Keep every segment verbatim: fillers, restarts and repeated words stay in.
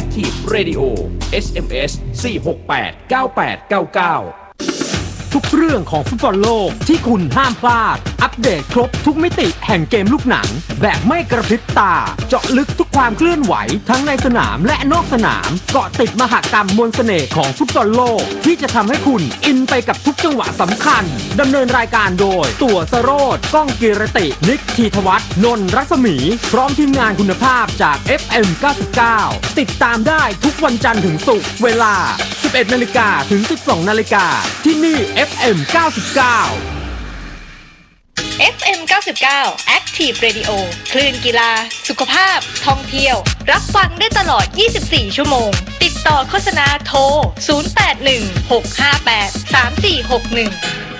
Active Radio เอส เอ็ม เอส สี่ หก แปด เก้า แปด เก้า เก้าทุกเรื่องของฟุตบอลโลกที่คุณห้ามพลาดอัปเดตครบทุกมิติแห่งเกมลูกหนังแบบไม่กระพริบตาเจาะลึกทุกความเคลื่อนไหวทั้งในสนามและนอกสนามเกาะติดมหกรรมมวลเสน่ห์ของฟุตบอลโลกที่จะทำให้คุณอินไปกับทุกจังหวะสำคัญดำเนินรายการโดยตั๋วสโรจน์ก้องกีรตินิกธีทวัฒน์นนท์รัศมีพร้อมทีมงานคุณภาพจาก เอฟ เอ็ม เก้าสิบเก้า ติดตามได้ทุกวันจันทร์ถึงศุกร์เวลา สิบเอ็ดนาฬิกา ถึง สิบสองนาฬิกาที่นี่ เอฟ เอ็ม เก้าสิบเก้าเอฟ เอ็ม เก้าสิบเก้า Active Radio คลื่นกีฬาสุขภาพท่องเที่ยวรับฟังได้ตลอดยี่สิบสี่ชั่วโมงติดต่อโฆษณาโทรศูนย์ แปด หนึ่ง หก ห้า แปด สาม สี่ หก หนึ่ง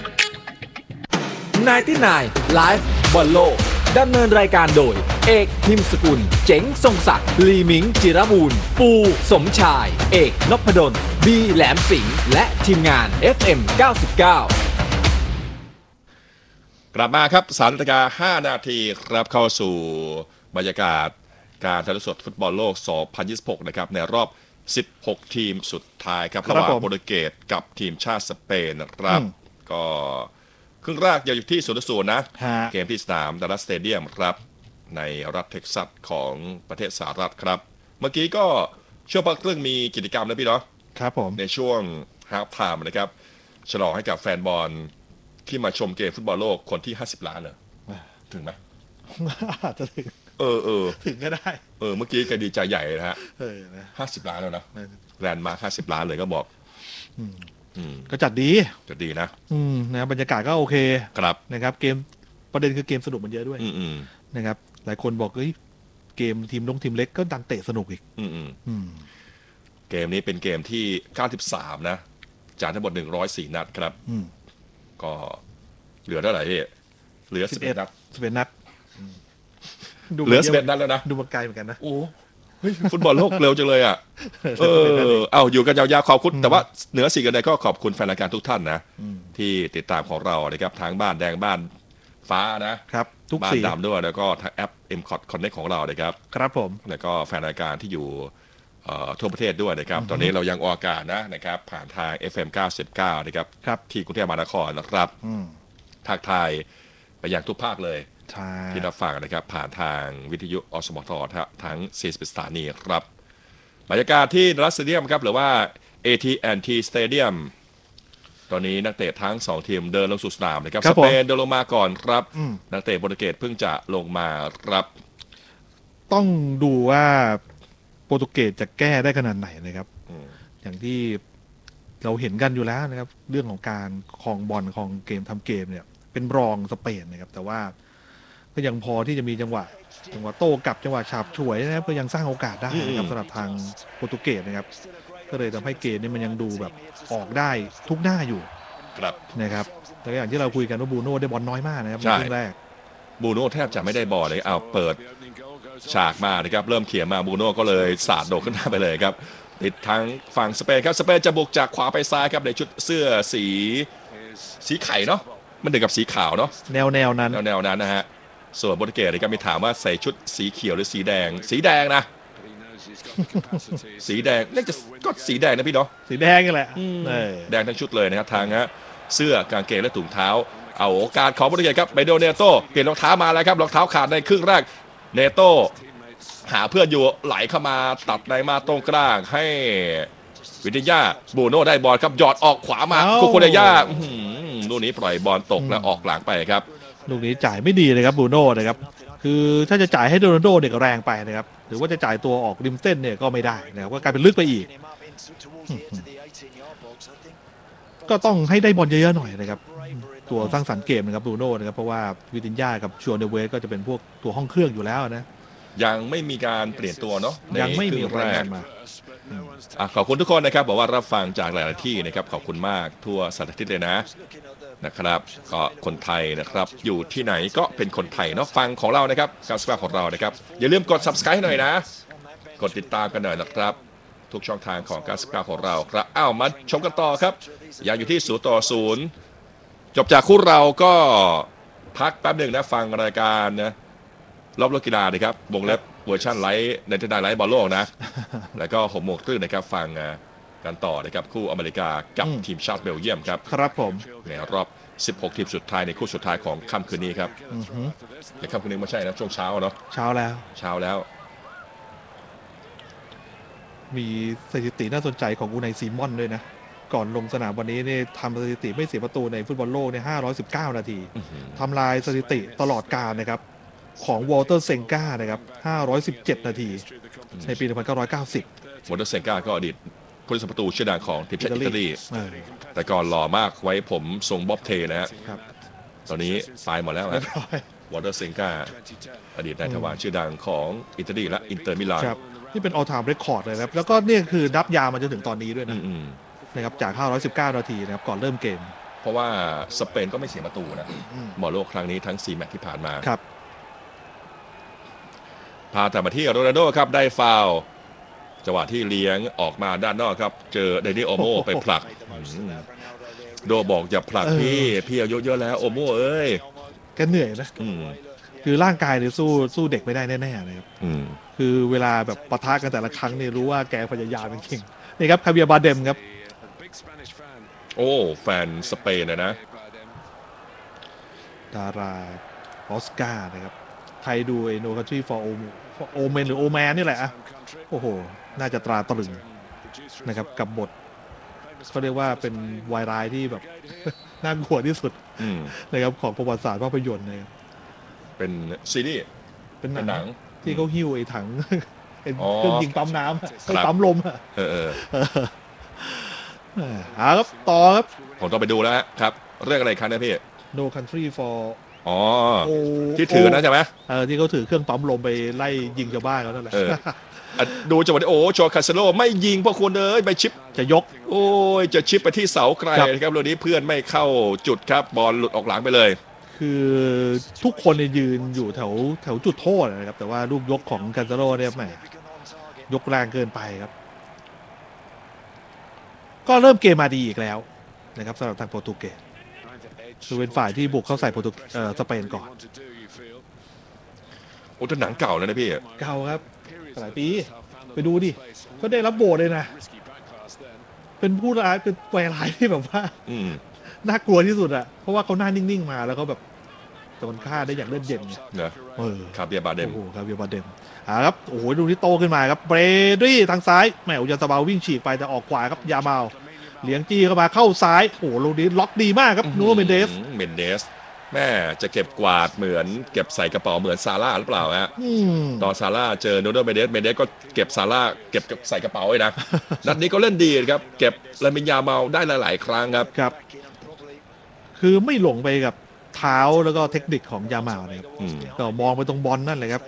ไนน์ตี้ไนน์ Live บอลโลกดำเนินรายการโดยเอกพิมพ์สกุลเจ๋งทรงศักดิ์ลีมิงจิรบูรณ์ปูสมชายเอกนพดลบีแหลมสิงห์และทีมงาน เอฟ เอ็ม เก้าสิบเก้ากลับมาครับสามนาฬิกาห้านาทีครับเข้าสู่บรรยากาศการถ่ายทอดสดฟุตบอลโลกสองพันยี่สิบหกนะครับในรอบสิบหกทีมสุดท้ายครับระหว่างโปรตุเกสกับทีมชาติสเปนนะครับก็ครึ่งแรกยังอยู่ที่ศูนย์ต่อศูนย์นะเกมที่สนามดัลลัสสเตเดียมครับในรัฐเท็กซัสของประเทศสหรัฐครับเมื่อกี้ก็ช่วงพักครึ่งมีกิจกรรมนะพี่เนาะครับผมในช่วงฮาล์ฟไทม์นะครับฉลองให้กับแฟนบอลที่มาชมเกมฟุตบอลโลกคนที่ห้าสิบล้านเหรอถึงไหมอาจจะถึงเออเออถึงก็ได้เออเมื่อกี้ก็ดีใจใหญ่เลยนะฮะห้าสิบล้านแล้วนะแลนด์มาร์คห้าสิบล้านเลยก็บอกก็จัดดีจัดดีนะอืมนะบรรยากาศก็โอเคครับนะครับเกมประเด็นคือเกมสนุกมันเยอะด้วยนะครับหลายคนบอกเฮ้ยเกมทีมลงทีมเล็กก็ดันเตะสนุกอีกเกมนี้เป็นเกมที่เก้าสิบสามนะจากทั้งหมดหนึ่งร้อยสี่นัดครับก็เหลือเท่าไหร่พี่เหลือสิบเอ็ดนัดสิบเอ็ดนัดเหลือสิบเอ็ดนัดแล้วนะดูมาไกลเหมือนกันนะโอ้เฮ้ยฟุตบอลโลกเร็วจังเลยอ่ะเออเอาอยู่กันยาวๆขอบคุณแต่ว่าเหนือสิ่งอื่นใดก็ขอบคุณแฟนรายการทุกท่านนะที่ติดตามของเรานะครับทั้งบ้านแดงบ้านฟ้านะครับทุกบ้านดำด้วยแล้วก็ทางแอป เอ็ม ซี โอ ที Connect ของเรานะครับครับผมแล้วก็แฟนรายการที่อยู่ทั่วประเทศด้วยนะครับตอนนี้เรายังออกอากาศนะนะครับผ่านทาง เอฟ เอ็ม เก้าสิบเก้านะครับที่กรุงเทพมหานครนะครับทักทายไปยังทุกภาคเลยที่รับฟังนะครับผ่านทางวิทยุอสมททั้งสี่สิบสถานีครับบรรยากาศที่ดัลลัสสเตเดียมครับหรือว่า เอ ที แอนด์ ที Stadium ตอนนี้นักเตะทั้งสองทีมเดินลงสู่สนามนะครับสเปนเดินลงมาก่อนครับนักเตะโปรตุเกสเพิ่งจะลงมาครับต้องดูว่าโปรตุเกสจะแก้ได้ขนาดไหนนะครับอย่างที่เราเห็นกันอยู่แล้วนะครับเรื่องของการครองบอลครองเกมทำเกมเนี่ยเป็นรองสเปนนะครับแต่ว่าก็ยังพอที่จะมีจังหวะจังหวะโต้กลับจังหวะฉาบฉวยนะครับก็ยังสร้างโอกาสได้นะครับสำหรับทางโปรตุเกสนะครับก็เลยทำให้เกมนี้มันยังดูแบบออกได้ทุกหน้าอยู่ครับนะครับแต่อย่างที่เราคุยกันว่าบูโน่ได้บอลน้อยมากนะครับในครึ่งแรกบูโน่แทบจะไม่ได้บอลเลยเอาเปิดฉากมานะครับเริ่มเขียนมาบูโน่ก็เลยสาดโดดขึ้นมาไปเลยครับติดทั้งฝั่งสเปนครับสเปนจะบุกจากขวาไปซ้ายครับในชุดเสื้อสีสีไข่เนาะมันเดียวกับสีขาวเนาะแนวแนวนั้นแนวนั้นนะฮะส่วนโปรตุเกสนะครับมีถามว่าใส่ชุดสีเขียวหรือสีแดงสีแดงนะสีแดงนี่จะก็สีแดงนะพี่เนาะสีแดงนี่แหละแดงทั้งชุดเลยนะครับทางฮะเสื้อกางเกงและถุงเท้าเอาโอกาสของโปรตุเกสครับไปโดนเนโต้เปลี่ยนรองเท้ามาแล้วครับรองเท้าขาดในครึ่งแรกเนโต้หาเพื่อนอยู่ไหลเข้ามาตัดในมาตรงกลางให้วิทยาบูโน่ได้บอลครับหยอดออกขวามาคุโคเดย่าลูกนี้ปล่อยบอลตกแล้วออกหลังไปครับลูกนี้จ่ายไม่ดีเลยครับบูโน่นะครับคือถ้าจะจ่ายให้โรนัลโดเนี่ยก็แรงไปนะครับหรือว่าจะจ่ายตัวออกริมเส้นเนี่ยก็ไม่ได้นะครับก็กลายเป็นลึกไปอีกก็ต้องให้ได้บอลเยอะๆหน่อยนะครับตัวสร้างสรรค์เกมนะครับบูโน่นะครับเพราะว่าวิทินญากับชัวเดเวสก็จะเป็นพวกตัวห้องเครื่องอยู่แล้วนะยังไม่มีการเปลี่ยนตัวเนาะยังไม่มีรายงานมาขอบคุณทุกคนนะครับบอกว่ารับฟังจากหลายๆที่นะครับขอบคุณมากทั่วสารทิศเลยนะนะครับก็คนไทยนะครับอยู่ที่ไหนก็เป็นคนไทยเนาะฟังของเรานะครับการสปาของเรานะครับอย่าลืมกด ซับสไครบ์ ให้หน่อยนะกดติดตามกันหน่อยนะครับทุกช่องทางของการสปาของเราครับอ้าวมาชมกันต่อครับยังอยู่ที่ศูนย์ต่อศูนย์จบจากคู่เราก็พักแป๊บหนึ่งนะฟังรายการนะรอบโลกกีฬาดีครับวงเล็บเวอร์ชันไลฟ์ในทีนายไลฟ์บอลโลกนะ แล้วก็หกโมงครึ่งนะครับฟังกันต่อนะครับคู่อเมริกากับทีมชาติเบลเยียมครับครับผมในรอบสิบหกทีมสุดท้ายในคู่สุดท้ายของค่ำคืนนี้ครับในค่ำคืนนี้ไม่ใช่นะช่วงเช้าเนาะเช้าแล้วเช้าแล้วมีสถิติน่าสนใจของอูไนซีมอนด้วยนะก่อนลงสนามวันนี้เนี่ยทำสถิติไม่เสียประตูในฟุตบอลโลกเนี่ยห้าร้อยสิบเก้านาทีทำลายสถิติตลอดกาลนะครับของวอลเตอร์เซงกานะครับห้าร้อยสิบเจ็ดนาทีในปีหนึ่งพันเก้าร้อยเก้าสิบวอลเตอร์เซงกาก็อดีตผู้รักษาประตูชื่อดังของทีมชาติอิตาลีแต่ก่อนหล่อมากไว้ผมทรงบ๊อบเทนะฮะตอนนี้ตายหมดแล้วนะวอลเตอร์เซงกาอดีตนายทวารชื่อดังของอิตาลีและอินเตอร์มิลานนี่เป็น all time record เลยครับแล้วก็นี่คือนับยาวมาจนถึงตอนนี้ด้วยนะนะครับจากห้าร้อยสิบเก้านาทีนะครับก่อนเริ่มเกมเพราะว่าสเปนก็ไม่เสียประตูนะบอลโลกครั้งนี้ทั้งสี่แมตช์ที่ผ่านมาครับพาแต่มาที่โรนัลโดครับได้ฟาวล์จังหวะที่เลี้ยงออกมาด้านนอกครับเจอเดนิโอโมไปผลักโดบอกอย่าผลักพี่พี่อายุเยอะแล้วโอโมเอ้ยแกเหนื่อยนะคือร่างกายเนี่ยสู้สู้เด็กไม่ได้แน่ๆเลยครับคือเวลาแบบปะทะกันแต่ละครั้งเนี่ยรู้ว่าแกพยายามจริงๆนี่ครับคาเบียบาเดมครับโอ้แฟนสเปนนะนะดาราออสการ์นะครับใครดูไอโนคันทรีฟอร์โอเมนหรือโอแมนนี่แหละโอ้โหน่าจะตราตรึงนะครับกับบทเขาเรียกว่าเป็นวายร้ายที่แบบน่ากลัวที่สุดนะครับของประวัติศาสตร์ภาพยนตร์นะครับเป็นซีรีส์เป็นหนังที่เขาหิ้วไอ้ถังเป็นเครื่องยิงปั๊มน้ำให้ปั๊มลมอ่ะเออเออครับต่อครับผมต้องไปดูแล้วครับเรื่องอะไรครับเนี่ยพี่ No Country for อ๋อที่ถือนะใช่ไหมเออที่เขาถือเครื่องปั๊มลมไปไล่ยิงชาวบ้านเขานั่นแหละดูจังหวะนี้โอ้โชคาเซโลไม่ยิงพวกคุณเลยไปชิปจะยกโอ้ยจะชิปไปที่เสาไกลครับเรื่องนี้เพื่อนไม่เข้าจุดครับบอลหลุดออกหลังไปเลยคือทุกคนเนี่ยยืนอยู่แถวแถวจุดโทษนะครับแต่ว่าลูกยกของกันซาโร่เนี่ยแหมยกแรงเกินไปครับก็เริ่มเกมมาดีอีกแล้วนะครับสำหรับทางโปรตุเกสคือเป็นฝ่ายที่บุกเข้าใส่โปรตุเอ่อสเปนก่อนโอ้แต่หนังเก่าแล้วนะพี่เก่าครับหลายปีไปดูดิก็ได้รับโบสเลยนะเป็นผู้ร้ายเป็นวายร้ายที่แบบว่าน่ากลัวที่สุดอะเพราะว่าเขาหน้านิ่งๆมาแล้วเขาแบบโดนฆ่าได้อย่างเลือดเย็นนะเออคาเบียบาเดมโอ้โหคาเบียบาเดมอ่าครับโอ้โหดูที่โตขึ้นมาครับเบรดี้ทางซ้ายแหมอุยาซาบาวิ่งฉีกไปแต่ออกขวาครับยาเมาเลี้ยงจี้เข้ามาเข้าซ้ายโอ้โหลูกนี้ล็อกดีมากครับนูโนเมนเดสเมนเดสแม่จะเก็บกวาดเหมือนเก็บใส่กระเป๋าเหมือนซาร่าหรือเปล่าฮะตอนซาร่าเจอนูโนเมนเดสเมนเดสก็เก็บซาร่าเก็บใส่กระเป๋าไว้นะนัดนี้ก็เล่นดีครับเก็บลามินยาเมาได้หลายๆครั้งครับครับคือไม่หลงไปกับเท้าแล้วก็เทคนิคของยาเมานะครับก็มองไปตรงบอลนั่นเลยครับ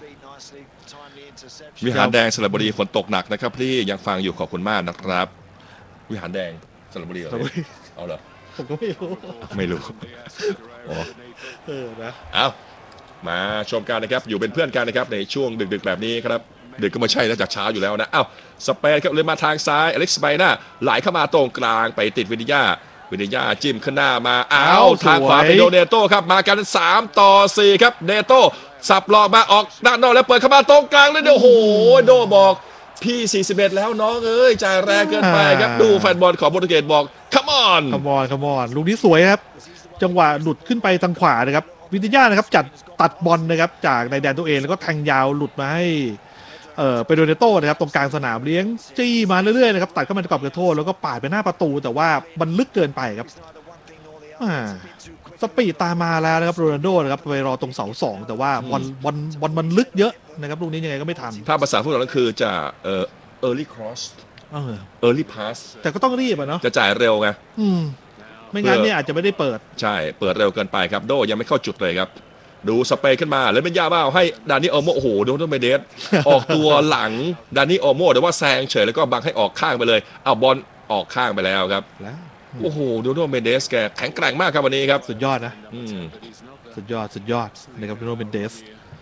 วิหารแดงสระบุรีฝนตกหนักนะครับพี่ยังฟังอยู่ขอบคุณมากนะครับวิหารแดงสระบุรีเหรอเอาเหรอผมก็ไม่รู้ไม่รู้อ๋อเออนะเอามาชมกันนะครับอยู่เป็นเพื่อนกันนะครับในช่วงดึกๆแบบนี้ครับดึกก็ไม่ใช่นะจากเช้าอยู่แล้วนะอ้าวสเปนครับเลยมาทางซ้ายอเล็กซ์ไบน่าไหลเข้ามาตรงกลางไปติดวินิยาวินิยาจิ้มขึ้นหน้ามาอ้าวทางขวาไปโดนเนโต้ครับมากันสามต่อสี่ครับเนโต้สับหลอกมาออกด้านนอกแล้วเปิดเข้ามาตรงกลางเลยโอ้โหโดบอกพี่สี่สิบเอ็ดแล้วน้องเอ้ยจ่ายแรงเกินไปครับดูแฟนบอลของโปรตุเกสบอก come on come on come on ลูกนี้สวยครับจังหวะหลุดขึ้นไปทางขวานะครับวินิยานะครับจัดตัดบอลนะครับจากในแดนตัวเองแล้วก็แทงยาวหลุดมาให้เอ่อไปโดเนโต้นะครับตรงกลางสนามเลี้ยงจี้มาเรื่อยๆนะครับตัดเข้ามาในกรอบเขตโทษแล้วก็ปาดไปหน้าประตูแต่ว่ามันลึกเกินไปครับอ่าสปีดตามมาแล้วนะครับโรนัลโดนะครับไปรอตรงเสาสองแต่ว่าบอลบอลบอลมันลึกเยอะนะครับลูกนี้ยังไงก็ไม่ทันถ้าภาษาฟุตบอลก็คือจะเอ่อ early cross เออ early pass แต่ก็ต้องรีบอ่ะเนาะจะจ่ายเร็วไงอืมไม่งั้นเนี่ยอาจจะไม่ได้เปิดใช่เปิดเร็วเกินไปครับโดยังไม่เข้าจุดเลยครับดูสเปย์ขึ้นมาแล้วเป็นยาบ้าให้ดานิโอโมโอ้โหโดนต้องไปเดสออกตัวหลังดานิโอโมแต่ว่าแซงเฉยแล้วก็บังให้ออกข้างไปเลยเอาบอลออกข้างไปแล้วครับโอ้โหโดนต้องไปเดสแกแข็งแกร่งมากครับวันนี้ครับสุดยอดนะสุดยอดสุดยอดนะครับโดนเป็นเดส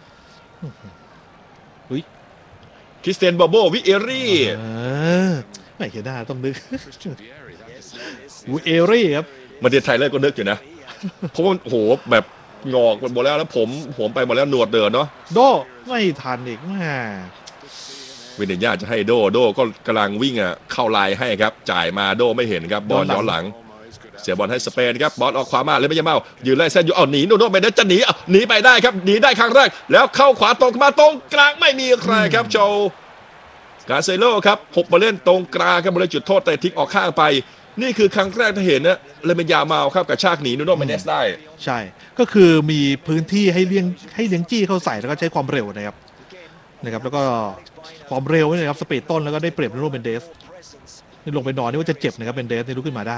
อุ้ยคริสเตียนบอโบวิเอรี่ไม่เห็นหน้าต้องนึกวิเอรี่ครับมาเดียไทยเลยก็นึกอยู่นะเพราะว่าโอ้โหแบบงอกหมดแล้วแล้วผมผมไปหมดแล้วหนวดเดินเนาะโดไม่ทันอีกแม่วินิญญาจะให้โดโดก็กำลังวิ่งอ่ะเข้าไลน์ให้ครับจ่ายมาโดไม่เห็นครับบอลย้อนหลังเสียบอลให้สเปนครับบอลออกขวามาเลยไม่ยาเมายืนไล่เส้นอยู่เอาหนีโนโดไม่ได้จะหนีเอาหนีไปได้ครับหนีได้ครั้งแรกแล้วเข้าขวาตรงมาตรงกลางไม่มีใครครับโจกาเซโลครับหกมาเล่นตรงกลางครับบริจุดโทษแต่ทิ้งออกข้างไปนี่คือครั้งแรกที่เห็นนะเลยเป็นยาเมาครับกระชากหนีโนโดเมเนสได้ใช่ก็คือมีพื้นที่ให้เลี้ยงให้เลี้ยงจี้เข้าใส่แล้วก็ใช้ความเร็วนะครับนะครับแล้วก็ความเร็วนี่นะครับสปีดต้นแล้วก็ได้เปรียบโนโดเมเนสนี่ลงไปนอนนี่ว่าจะเจ็บนะครับเมนเดสนี่ลุกขึ้นมาได้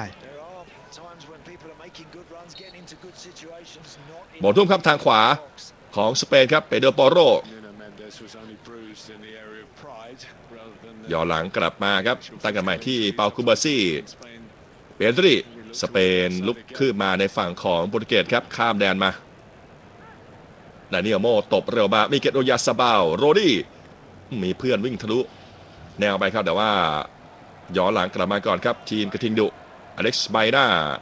บอลทุ่มครับทางขวาของสเปนครับเปโดรปอโรย่อหลังกลับมาครับตั้งกันใหม่ที่เปาคูบาซี่เปนตรีสเปนลุกขึ้นมาในฝั่งของโปรตุเกสครับข้ามแดนมาดานิเอลโมตบเร็วมามิเกตโอยาซาบาลโรดี้มีเพื่อนวิ่งทะลุแนวไปครับแต่ว่าย่อหลังกลับมาก่อนครับทีมกระทิงดุอเล็กซ์ไบน่า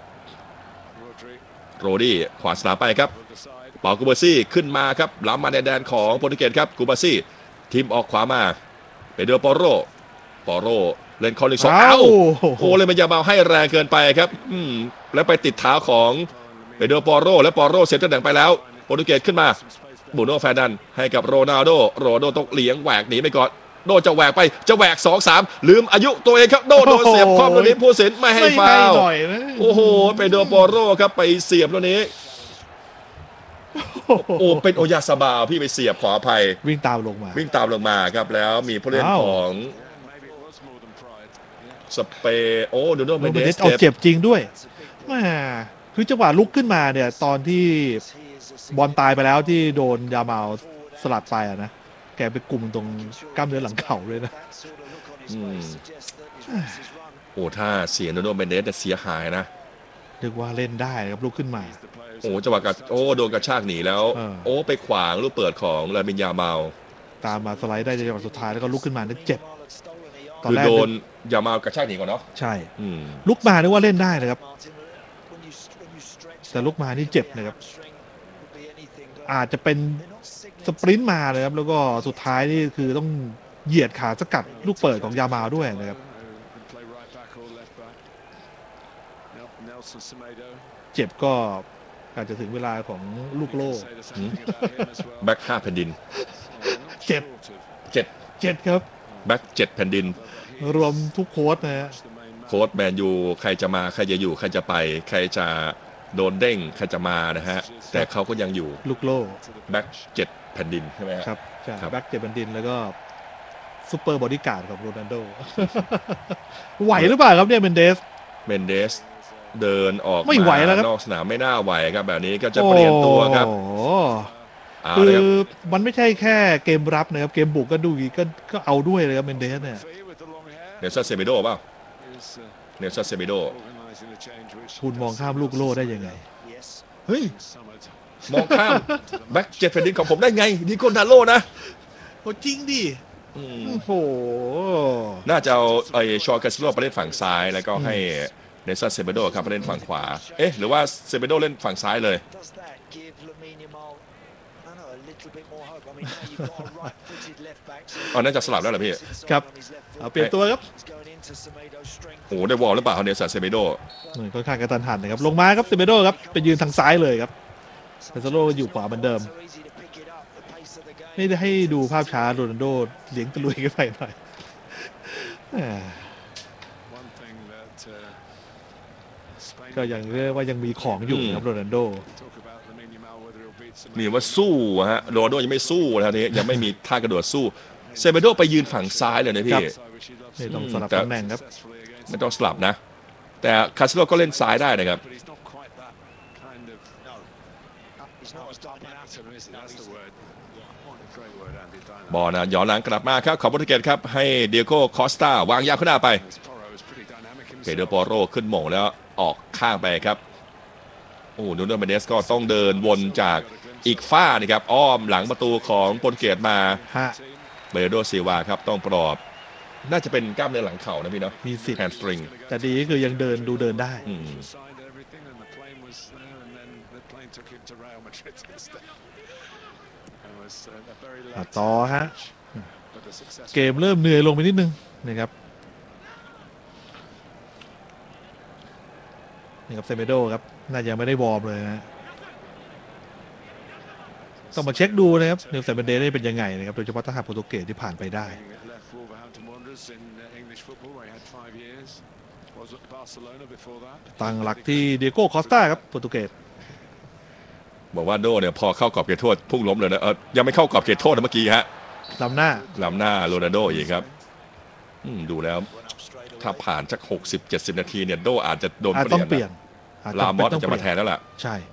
โรดี้ขวาสนามไปครับเปาคูบาซี่ขึ้นมาครับล้ำมาในแดนของโปรตุเกสครับคูบาซี่ทีมออกขวามาเปโดรปอโรปอโรเล่นคอร์นิชเอ้าโอ้เลยมันยาเบาให้แรงเกินไปครับอืมแล้วไปติดเท้าของเปโดรปอโรและปอโรเสียตำแหน่งไปแล้วโปรตุเกสขึ้นมาบูโน่แฟร์นันให้กับโรนัลโดโรนัลโดต้องเลี้ยงแหวกหนีไปก่อนโดจะแหวกไปจะแหวก สอง สาม ลืมอายุตัวเองครับโดโดเสียบครอบตัวนี้ผู้สินไม่ให้ฟาวล์โอ้โหเปโดรปอโรครับไปเสียบตัวนี้โอ้เป็นโอยาซาบาพี่ไปเสียบขออภัยวิ่งตามลงมาวิ่งตามลงมาครับแล้วมีผู้เล่นของสเปโอโดโดเมเดสเจ็บจริงด้วยแม่คือจังหวะลุกขึ้นมาเนี่ยตอนที่บอลตายไปแล้วที่โดนยาเมาสลัดไปอะนะแกไปกลุ่มตรงกล้ามเนื้อหลังเข่าเลยนะโอ้ถ้าเสียโดโดเมเดสเสียหายนะนึกว่าเล่นได้ครับลุกขึ้นมาโอ้จังหวะกับโอ้โดนกระชากหนีแล้วโอ้ไปขวางลูกเปิดของลามินยาเมาตามมาสไลด์ได้จังหวะสุดท้ายแล้วก็ลุกขึ้นมานึกเจ็บคือโดนยาเมากระชากหนีก่อนเนาะใช่ลุกมานึกว่าเล่นได้นะครับแต่ลุกมานี่เจ็บนะครับอาจจะเป็นสปรินต์มาเลยครับแล้วก็สุดท้ายนี่คือต้องเหยียดขาสกัดลูกเปิดของยามาด้วยนะครับเจ็บก็อาจจะถึงเวลาของลูกโล่แบ็คห้าแผ่นดินเจ็ดเจ็ดเจ็ดครับแบ็คเจ็ดแผ่นดินรวมทุกโค้ชนะฮะโค้ชแมนยูใครจะมาใครจะอยู่ใครจะไปใครจะโดนเด้งใครจะมานะฮะแต่เขาก็ยังอยู่ลูกโล่แบ็คเจ็ดแผ่นดินใช่ไหมครับใช่แบ็คเจ็ดแผ่นดินแล้วก็ซุปเปอร์บอดี้การ์ดของโรนัลโดไหวหรือเปล่าครับเนี่ยเมนเดสเมนเดสเดินออกไม่ไหวแล้วครับนอกสนามไม่น่าไหวครับแบบนี้ก็จะเปลี่ยนตัวครับคือมันไม่ใช่แค่เกมรับนะครับเกมบุกก็ดูก็ก็เอาด้วยเลยครับเมนเดสเนี่ยเนลสันเซเบโดเปล่าเนลสันเซเบโดคุณมองข้ามลูกโล่ได้ยังไงเฮ้ยมองข้ามแบ็คเจ็ดแผ่นดินของผมได้ไงดิโก้ดาโลนะโอ้จริงดิโอ้โหน่าจะเอาไอ้ชอร์กาซิโลไปเล่นฝั่งซ้ายแล้วก็ให้เนลสันเซเบโดครับไปเล่นฝั่งขวาเอ๊ะหรือว่าเซเบโดเล่นฝั่งซ้ายเลยอ๋อน่าจะสลับแล้วเหรอพี่ครับเอาเปลี่ยนตัวครับโอ้ได้วอลหรือเปล่าเนลสันเซเบโดค่อนข้างกระตันหันนะครับลงมาครับเซเบโดครับไปยืนทางซ้ายเลยครับเซเบโดอยู่ขวาเหมือนเดิมนี่ได้ให้ดูภาพช้าโรนัลโดเลี้ยงตะลุยกันไปหน่อยก็ยังเรียกว่ายังมีของอยู่ครับโรนัลโดนี่ว่าสู้ฮะโรนัลโดยังไม่สู้นะนี้ยังไม่มีท่ากระโดดสู้เซเบโดไปยืนฝั่งซ้ายเลยนะพี่ไม่ต้องสลับตำแหน่งครับไม่ต้องสลับนะแต่คาซิโลก็เล่นซ้ายได้นะครับบอลนะย้อนหลังกลับมาครับของโปรตุเกสครับให้เดียโก้คอสตาวางยาวขึ้นหน้าไปเปโดรปอโรขึ้นหม่งแล้วออกข้างไปครับโอ้นูโนเมเนสก็ต้องเดินวนจากอีกฝ้านี่ครับอ้อมหลังประตูของโปรตุเกสมาเบโดซิลวาครับต้องปลอบน่าจะเป็นกล้ามเนื้อหลังเข่านะพี่เนาะมีสิทธิ์แฮมสตริงแต่ดีก็คือยังเดินดูเดินได้ต่อฮะเกมเริ่มเหนื่อยลงไปนิดนึงนะครับนี่ครับเซเมโดครับน่าจะไม่ได้วอร์มเลยนะต้องมาเช็คดูนะครับนิวซีแลนด์ได้เป็นยังไงนะครับโดยเฉพาะทหารโปรตุเกสที่ผ่านไปได้ตั้งหลักที่เดียโก้คอสตาครับโปรตุเกสบอกว่าโดเนี่ยพอเข้ากรอบเขตโทษพุ่งล้มเลยนะเออยังไม่เข้ากรอบเขตโทษนะเมื่อกี้ฮะล้ำหน้าล้ำหน้าโรนัลโดอีกครับดูแล้วถ้าผ่านสักหกสิบ เจ็ดสิบนาทีเนี่ยโดอาจจะโดนเปลี่ยนลามอสจะมาแทนแล้วล่ะใช่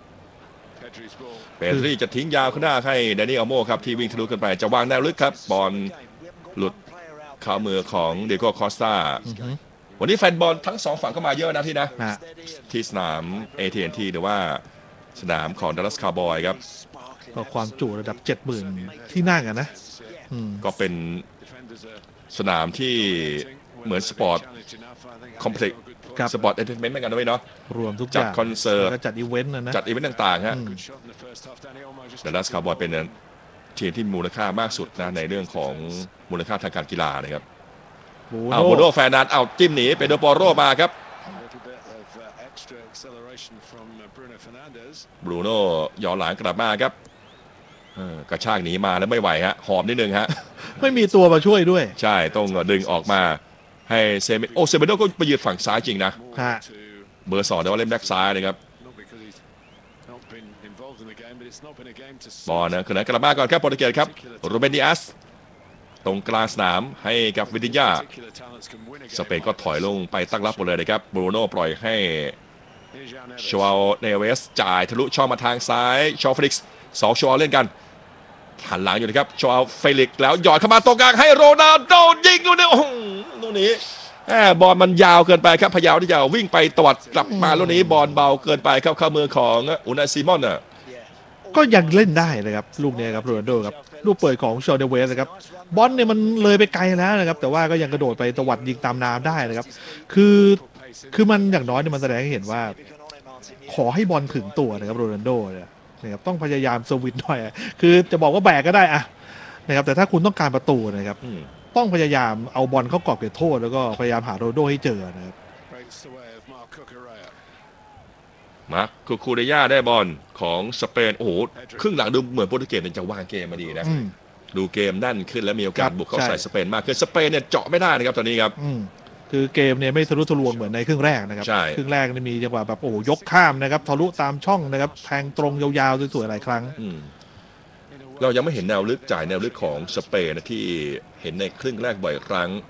เปรีจะทิ้งยาวข้างหน้าให้แดนนี่อัลโมครับที่วิ่งทะลุกันไปจะวางแนวลึกครับบอลหลุดเข้ามือของเดโก้คอสตาวันนี้แฟนบอลทั้งสองฝั่งก็มาเยอะนะที่นะที่สนาม เอ ที แอนด์ ที หรือว่าสนามของดัลลัสคาวบอยครับก็ความจุระดับ เจ็ดหมื่น ที่นั่งกันนะก็เป็นสนามที่เหมือนสปอร์ตคอมเพล็กซ์สปอร์ตเอนเตอร์เทนเมนต์เหมือนกันด้วยเนาะรวมทุกอย่างจัดคอนเสิร์ตจัดอีเวนต์นะจัดอีเวนต์ต่างๆฮะดัลลัสคาวบอยเป็นทีมที่มูลค่ามากสุดนะในเรื่องของมูลค่าทางการกีฬานะครับเอาโบโดแฟนนันเอาจิ้มหนีเปโดรปอโรมาครับบรูโน่ย้อนหลังกลับมาครับกระชากหนีมาแล้วไม่ไหวฮะหอมนิดนึงฮะไม่มีตัวมาช่วยด้วยใช่ต้องดึงออกมาให้เซเมโอเซเมโดก็ไปยืนฝั่งซ้ายจริงนะเบอร์สองแต่ว่าเล่นแบ็กซ้ายนะครับบอลนะคือไหนกลับมาก่อนครับโปรตุเกสครับโรเบนดิอัสตรงกลางสนามให้กับวิติญาสเปนก็ถอยลงไปตั้งรับหมดเลยนะครับบรูโน่ปล่อยให้ชวาลเนเวสจ่ายทะลุช่องมาทางซ้ายชอฟลิกส์สองชวาลเล่นกันหันหลังอยู่นะครับชวาลเฟลิกแล้วหยอดเข้ามาตรงกลางให้โรนัลโดยิงดูเนี่ยโอ้โหตรงนี้บอลมันยาวเกินไปครับพยายามที่จะวิ่งไปตวัดกลับมาลูกนี้บอลเบาเกินไปเข้าเข้ามือของอุนายซิมอนน่ะก็ยังเล่นได้นะครับลูกนี้ครับโรนัลโดครับลูกเปิดของชอเดเวสนะครับบอลเนี่ยมันเลยไปไกลแล้วนะครับแต่ว่าก็ยังกระโดดไปตวัดยิงตามน้ำได้นะครับคือคือมันอย่างน้อยเนี่ยมันแสดงให้เห็นว่าขอให้บอลถึงตัวนะครับโรนัลโดเนี่ยนะครับต้องพยายามสวิตหน่อยคือจะบอกว่าแบกก็ได้อะนะครับแต่ถ้าคุณต้องการประตูนะครับต้องพยายามเอาบอลเข้ากรอบเขตโทษแล้วก็พยายามหาโรนัลโดให้เจอนะครับมาร์คคูคูเดย่าได้บอลของสเปนโอ้โหครึ่งหลังดูเหมือนโปรตุเกสจะวางเกมมาดีนะดูเกมนั่นขึ้นแล้วมีโอกาสบุกเข้าใส่สเปนมากคือสเปนเนี่ยเจาะไม่ได้นะครับตอนนี้ครับคือเกมเนี่ยไม่ทะลุทะลวงเหมือนในครึ่งแรกนะครับครึ่งแรกนี่มีจังหวะแบบโอ้ยกข้ามนะครับทะลุตามช่องนะครับแทงตรงยาวๆสวยๆหลายครั้งเรายังไม่เห็นแนวลึกจ่ายแนวลึกของสเปนที่เห็นในครึ่งแรกบ่อยครั้ง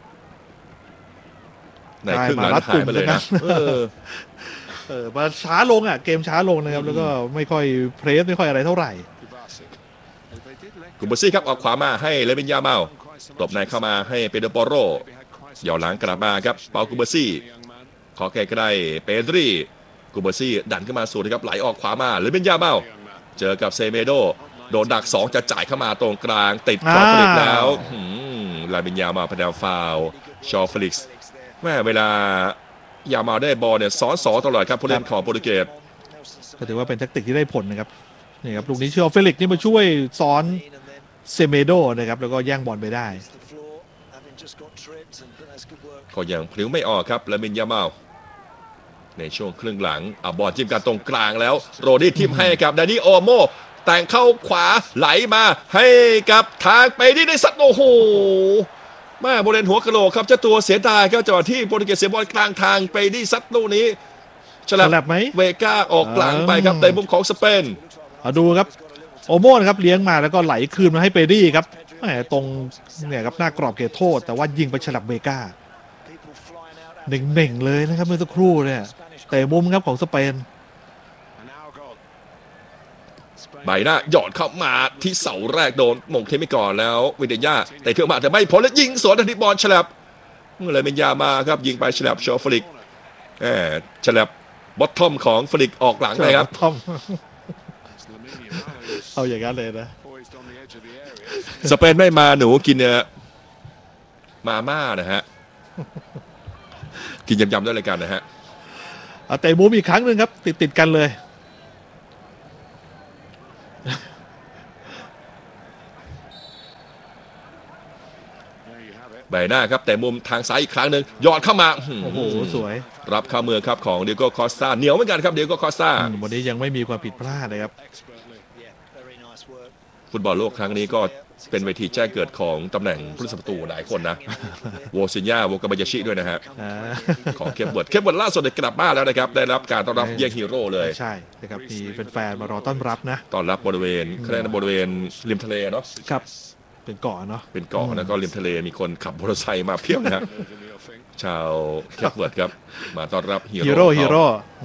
ในครึ่งหลังหายไปเลยนะเออมาช้าลงอ่ะเกมช้าลงนะครับแล้วก็ไม่ค่อยเพรสไม่ค่อยอะไรเท่าไหร่กุบซี่ครับออกขวามาให้เลวินยาเมาตบในเข้ามาให้เปโดรปอโรย่อหลังกลับมาครับเปากุบซี่ขอแก้ก็ได้เปดรีกุบซี่ดันขึ้นมาสู่นะครับไหลออกขวามาเลวินยาเมาเจอกับเซเมโดโดนดักสองจะจ่ายเข้ามาตรงกลางติดชอฟลิกแล้วลาบินยามาพดาวฟาวชอฟลิกส์แม่เวลายามาได้บอลเนี่ยซ้อนสอตลอดครับผู้เล่นของโปรตุเกสก็ถือว่าเป็นแทคติกที่ได้ผลนะครับนี่ครับลูกนี้ชอฟลิกนี่มาช่วยซ้อนเซเมโดนะครับแล้วก็แย่งบอลไปได้ก็ยังพลิ้วไม่ออกครับลาบินยามาในช่วงครึ่งหลังเอาบอลจิ้มกันตรงกลางแล้วโรดี้ทิมให้กับดานิโอโมแต่งเข้าขวาไหลมาให้กับทางไปที่ในสัตว์โอ้โหแม่บริเวณหัวกะโหลกครับเจ้าตัวเสียดายครับจังหวะที่โปรตุเกสเสียบอลกลางทางไปที่สัตว์ลูกนี้ฉลับไหมเวก้าออกหลังไปครับในมุมของสเปนเอาดูครับโอโมนครับเลี้ยงมาแล้วก็ไหลคืนมาให้เปดี้ครับแหมตรงเนี่ยครับหน้ากรอบเขตโทษแต่ว่ายิงไปฉลับเวก้าหนึ่งๆเลยนะครับเมื่อสักครู่เนี่ยเตะมุมครับของสเปนใบหน้าหยอดเข้ามาที่เสาแรกโดนมงเทมิก่อนแล้ววิเดียาแต่เทือกมาแต่ไม่พ้นแล้วยิงสวนทันทีบอลฉลับเลยเป็นยามาครับยิงไปฉลับชอฟลิกแหมฉลับบอททอมของฟลิกออกหลังเลยครับเอาอย่างนั้นเลยนะสเปนไม่มาหนูกินเนี่ยมาม่านะฮะกินยำๆด้วยรายการนะฮะเอาเตะมุมอีกครั้งหนึ่งครับติดติดกันเลยใบหน้าครับแต่มุมทางซ้ายอีกครั้งหนึ่งยอดเข้ามาโอ้โหสวยรับเข้ามือครับของเดียโก้คอสตาเหนียวเหมือนกันครับเดียโก้คอสตาวันนี้ยังไม่มีความผิดพลาดเลยครับฟุตบอลโลกครั้งนี้ก็เป็นเวทีแจ้งเกิดของตำแหน่งผู้รักษาประตูหลายคนนะโวซินยาโวกาบายาชิด้วยนะฮะของเคปเบิร์ดเคปเบิร์ดล่าสุดกลับบ้านแล้วนะครับได้รับการต้อนรับเยี่ยงฮีโร่เลยใช่นะครับมีแฟนๆมารอต้อนรับนะต้อนรับบริเวณแค่บริเวณริมทะเลเนาะครับเป็นเกาะเนาะเป็นเกาะแล้วก็ริมทะเลมีคนขับมอเตอร์ไซค์มาเพียบนะชาวเคปเบิร์ดครับมาต้อนรับฮีโร่ฮีโร่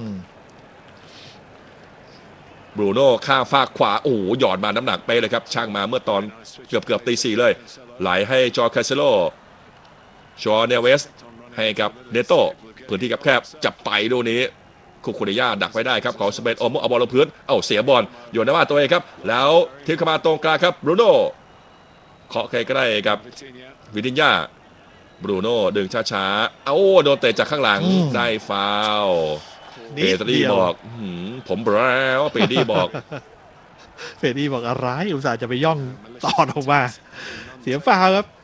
บรูโน่ข้ามฟากขวาโอ้โหหยอดมาน้ำหนักไปเลยครับช่างมาเมื่อตอนเกือบเกือบตีสี่เลยไหลให้จอร์คาเซโลชอเนเวสให้กับเนโต้พื้นที่กับแคบจับไปดูนี้คุคุเนย่าดักไว้ได้ครับของสเปนโอโมเอาบอลลงพื้นเอ้าเสียบอลโยนหน้าตัวเองครับแล้วทิ้งเข้ามาตรงกลางครับบรูโน่เคาะใกล้ๆกับวิตินยาบรูโน่ดึงช้าๆเอ้าโดนเตะจากข้างหลังได้ฟาวล์เปเดรี่บอกผมแล้วเปเดรี่บอกเปเดรี่บอกอะไรอุตส่าห์จะไปย่องตอดออกมาเสียฟาวครับ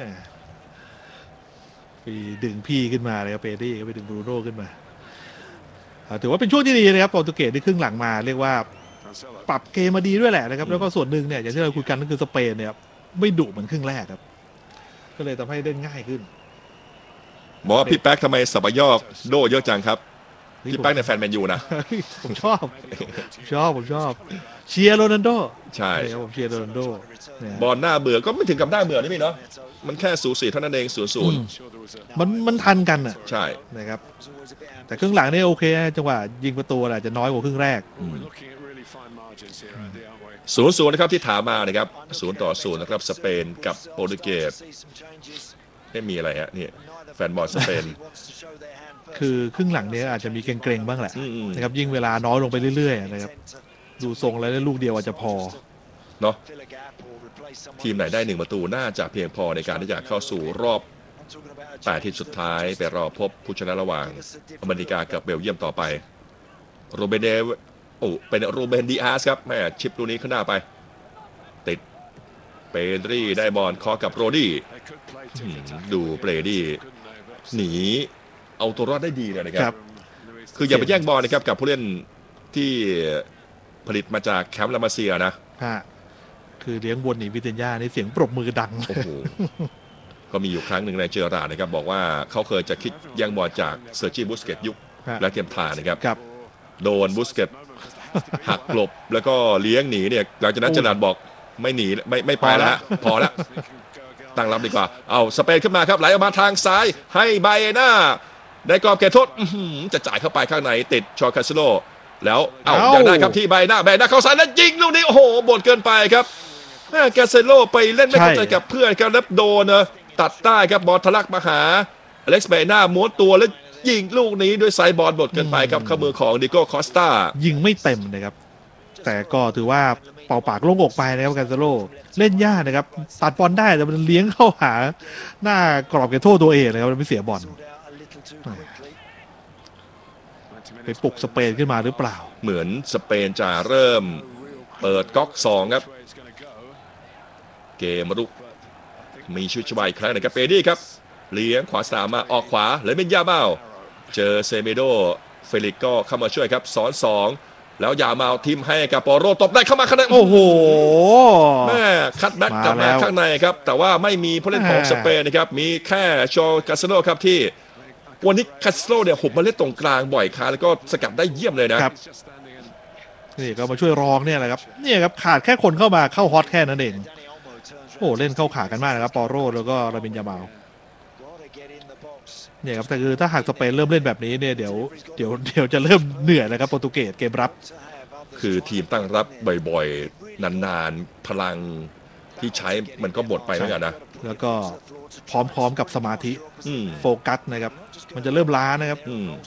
ไปดึงพี่ขึ้นมาเลยครับเปเดรี่ก็ไปดึงบรูโน่ขึ้นมาถือว่าเป็นช่วงที่ดีนะครับโปรตุเกสที่ครึ่งหลังมาเรียกว่าปรับเกมมาดีด้วยแหละนะครับแล้วก็ส่วนหนึ่งเนี่ยอย่างที่เราคุยกันก็คือสเปนเนี่ยไม่ดุเหมือนครึ่งแรกครับก็เลยทำให้เล่นง่ายขึ้นบอกว่าพี่แป๊กทำไมสับยอกโดเยอะจังครับพี่แป๊กในแฟนแมนยูนะผมชอบชอบผมชอบเชียร์โรนัลโดใช่ผมเชียร์โรนัลโดบอลหน้าเบื่อก็ไม่ถึงกับหน้าเบื่อนี่พี่เนาะมันแค่สูสีเท่านั้นเองศูนย์ศูนย์มันมันทันกันอ่ะใช่นะครับแต่ครึ่งหลังนี่โอเคจังหวะยิงประตูอาจจะน้อยกว่าครึ่งแรกศูนย์ศูนย์นะครับที่ถามมานะครับศูนย์ต่อศูนย์นะครับสเปนกับโปรตุเกสไม่มีอะไรฮะนี่แฟนบอลสเปนคือครึ่งหลังนี้อาจจะมีเกรงๆบ้างแหละนะครับยิ่งเวลาน้อยลงไปเรื่อยๆนะครับดูทรงแล้วลูกเดียวอาจจะพอเนาะทีมไหนได้หนึ่งประตูน่าจะเพียงพอในการที่จะเข้าสู่รอบแปดทีมสุดท้ายไปรอพบผู้ชนะระหว่างอเมริกากับเบลเยียมต่อไปโรเบเนโอ้เป็นโรเบนดิอาสครับแม่ชิปลูนี้ขึ้นหน้าไปติดเปเดรี่ได้บอลเคาะกับโรดี้ดูเปเดรี่หนีเอาตัวรอดได้ดีเลยนะครับคืออย่าไปแย่งบอลนะครับกับผู้เล่นที่ผลิตมาจากแคมป์ลามาเซียนะคือเลี้ยงบนหนีวิเทนยาในเสียงปรบมือดังโอ้โหก็มีอยู่ครั้งหนึ่งในเจอราดนะครับบอกว่าเขาเคยจะคิดแย่งบอลจากเซอร์จิบุสเกตยุคและเทียมทานะครับโดนบุสเกตหักหลบแล้วก็เลี้ยงหนีเนี่ยหลังจากนั้นเจอราดบอกไม่หนีไม่ไม่ไปแล้วพอแล้วตั้งรับดีกว่าเอาสเปนขึ้นมาครับไหลออกมาทางซ้ายให้ไบเน่าได้กรอบเขตโทษจะจ่ายเข้าไปข้างในติดชอคาซิโลแล้วเอาอย่างได้ครับที่ไบเน่าไบเน่าเข้าซ้ายแล้วยิงลูกนี้โอ้โหบดเกินไปครับแกเซโลไปเล่นไม่เข้าใจกับเพื่อนครับแล้วโดนนะตัดใต้ครับบอลทะลักมาหาอเล็กซ์ไบเน่าม้วนตัวแล้วยิงลูกนี้ด้วยไซบอลบดเกินไปครับข้อมือของดิโก้คอสตายิงไม่เต็มนะครับแต่ก็ถือว่าเป่าปากโล่งอกไปนะครับแกเซโลเล่นยากนะครับตัดบอลได้แต่มันเลี้ยงเข้าหาหน้ากรอบเขตโทษตัวเองนะครับมันไม่เสียบอลไปปลุกสเปนขึ้นมาหรือเปล่าเหมือนสเปนจะเริ่มเปิดก๊อกสองครับเกมรุกมีชุดชวายครั้งนะครับเปดี้ครับเลี้ยงขวาสามมาออกขวาเลยเป็นยาเมาเจอเซเมโดเฟลิกก็เข้ามาช่วยครับสอนสองแล้วยาเมาทิมให้กับปอโรตบได้เข้ามาข้างในโอ้โหแม่คัดแบ็กกลับมาข้างในครับแต่ว่าไม่มีผู้เล่นของสเปนนะครับมีแค่โชคาสโนครับที่วันนี้คาสโนเนี่ยหุบมาเล่นตรงกลางบ่อยครั้งแล้วก็สกัดได้เยี่ยมเลยนะครับนี่ก็มาช่วยรองเนี่ยแหละครับนี่ครับขาดแค่คนเข้ามาเข้าฮอตแค่นั้นเองโอ้เล่นเข้าขากันมากนะครับปอโรแล้วก็ราบินยาเมาเนี่ยครับแต่คือถ้าหากสเปนเริ่มเล่นแบบนี้เนี่ยเดี๋ยวเดี๋ยวเดี๋ยวจะเริ่มเหนื่อยนะครับโปรตุเกสเกมรับคือทีมตั้งรับบ่อยๆนานๆพลังที่ใช้มันก็หมดไปเหมือนกันนะแล้วก็พร้อมๆกับสมาธิโฟกัสนะครับมันจะเริ่มล้านะครับ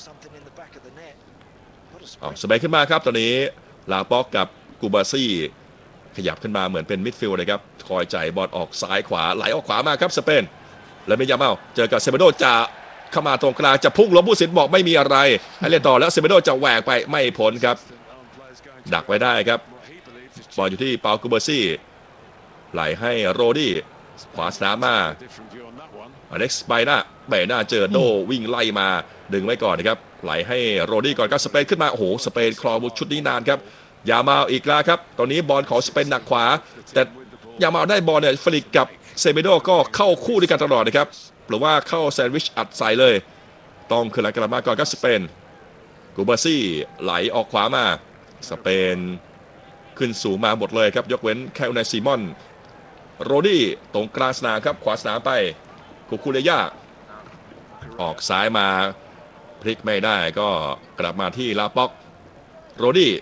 เอาสเปนขึ้นมาครับตอนนี้ลาป็อกกับกูบาซี่ขยับขึ้นมาเหมือนเป็นมิดฟิลด์เลยครับคอยจ่ายบอลออกซ้ายขวาไหลออกขวามาครับสเปนแล้วเมยาเมาเจอกับเซเมโดจะเข้ามาตรงกลางจะพุ่งล้มผู้สินบอกไม่มีอะไรให้เล่นต่อแล้วเซเมโดจะแหวกไปไม่พ้นครับดักไว้ได้ครับบอลอยู่ที่เปากูเบอร์ซี่ไหลให้โรดี้ขวาสนามมาอเล็กซ์ไบน่าไบน่าเจอโดวิ่งไล่มาดึงไว้ก่อนนะครับไหลให้โรดี้ก่อนครับสเปนขึ้นมาโอ้โหสเปนคลองชุดนี้นานครับยามาอีกแล้วครับตอนนี้บอลของสเปนหนักขวาแต่ยามาได้บอลเนี่ยฟลิกกับเซเมโดก็เข้าคู่ด้วยกันตลอดนะครับหรือว่าเข้าแซนด์วิชอัดใส่เลยต้องขึ้นหลังกลับมาก่อนครับสเปนกูเบอร์ซี่ไหลออกขวามาสเปนขึ้นสูงมาหมดเลยครับยกเว้นแค่อุนายซีมอนโรดี้ตรงกลางสนามครับขวาสนามไปคูคูเลย่าออกซ้ายมาพลิกไม่ได้ก็กลับมาที่ลาป็อกโรดี้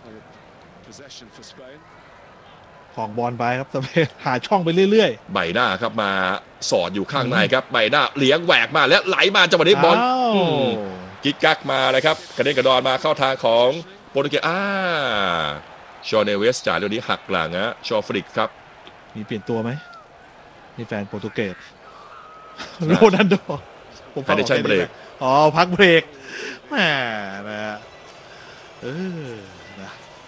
ของบอลไปครับสเปนหาช่องไปเรื่อยๆใบหน้าครับมาสอดอยู่ข้างในครับใบหน้าเลี้ยงแหวกมาแล้วไหลมาจังหวะนี้บอลกิกกักมาเลยครับกระเด็นกระดอนมาเข้าทางของโปรตุเกสอ่าชอเนเวสจ่ายเรื่องนี้หักหลังนะชอฟริกครับมีเปลี่ยนตัวไหมนี่แฟนโปรตุเกสโรนัลโดผมพักเบรกอ๋อพักเบรกแหมนะเออนะ